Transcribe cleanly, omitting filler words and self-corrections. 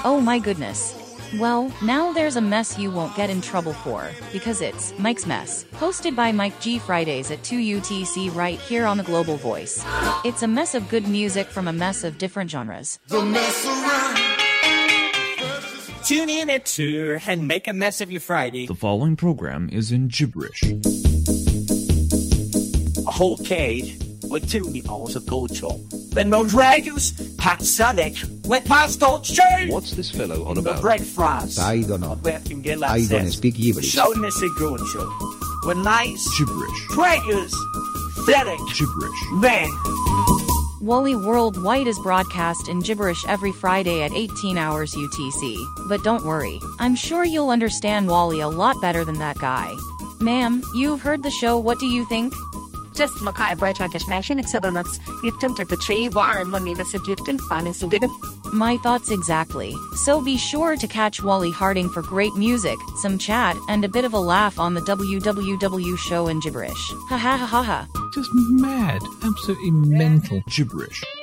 Oh my goodness. Well, now there's a mess you won't get in trouble for, because it's Mike's Mess, hosted by Mike G Fridays at 2 UTC right here on the Global Voice. It's a mess of good music from a mess of different genres. The mess around. Tune in at 2 and make a mess of your Friday. The following program is in gibberish. A whole cage with 2 meatballs of gold chop. Then no dragons, pat Sonic, with pastel cheese. What's this fellow on The about? bread fries. I don't know. Where can get I don't speak gibberish. Showing us a gold chop. With nice Gibberish. dragons, Sonic, Gibberish. man. Wally Worldwide is broadcast in gibberish every Friday at 18 hours UTC. But don't worry, I'm sure you'll understand Wally a lot better than that guy. Ma'am, you've heard the show, what do you think? Just makaibrać nation excellence. You've the tree war and money that's a different fun is a My thoughts exactly. So be sure to catch Wally Harding for great music, some chat, and a bit of a laugh on the WWW show in gibberish. Ha ha ha ha ha. Just mad. Absolutely mental. Gibberish.